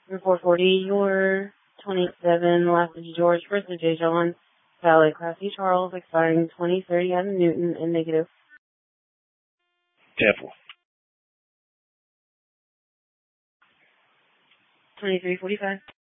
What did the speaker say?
440, your 27, last of George, first of J. John, valid, Class C Charles, expiring 2030 out of Newton, and negative. Careful. 2345.